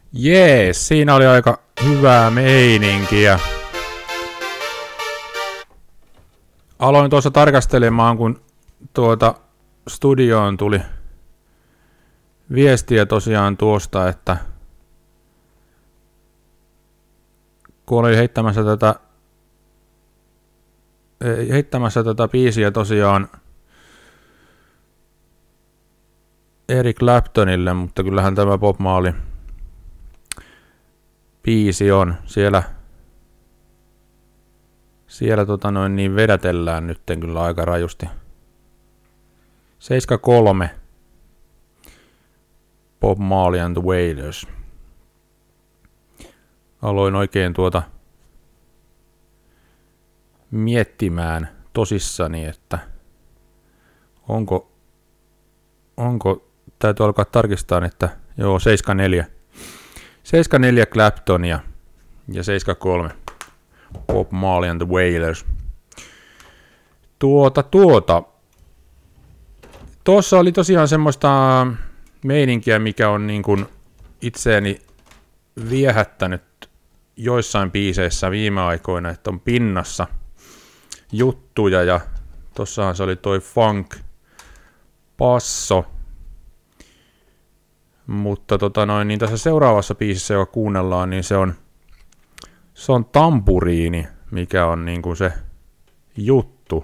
Jees, siinä oli aika hyvää meininkiä. Aloin tuossa tarkastelemaan, kun studioon tuli viestiä tosiaan tuosta, että kun oli heittämässä tätä biisiä tosiaan Eric Claptonille, mutta kyllähän tämä Bob Marley biisi on siellä niin vedätellään nytten kyllä aika rajusti. 73 Bob Marley and the Wailers. Aloin oikein miettimään tosissani, että onko täytyy alkaa tarkistaa, että joo, 74 Claptonia ja 73 Bob Marley and the Wailers. Tuossa oli tosiaan semmoista meininkiä, mikä on niin kuin itseäni viehättänyt joissain biiseissä viime aikoina, että on pinnassa juttuja, ja tossahan se oli toi funk passo, mutta niin tässä seuraavassa biisissä, joka kuunnellaan, niin se on tampuriini, mikä on niin kuin se juttu.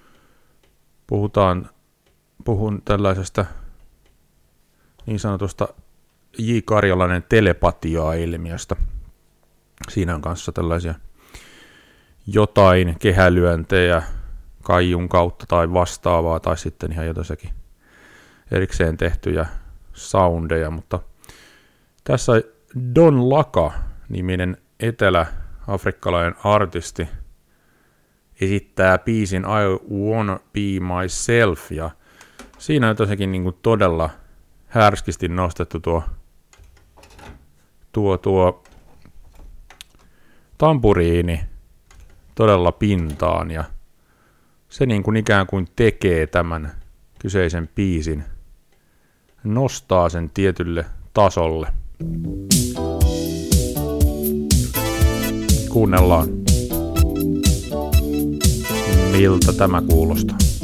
Puhun tällaisesta niin sanotusta J. Karjalainen telepatiaa-ilmiöstä. Siinä on kanssa tällaisia jotain kehälyöntejä kaijun kautta tai vastaavaa, tai sitten ihan jotakin erikseen tehtyjä soundeja, mutta tässä Don Laka-niminen etelä-afrikkalainen artisti esittää biisin I Wanna Be Myself, ja siinä on tosiaankin niin kuin todella härskisti nostettu tuo tampuriini todella pintaan, ja se niin kuin ikään kuin tekee tämän kyseisen biisin, nostaa sen tietylle tasolle. Kuunnellaan, miltä tämä kuulostaa.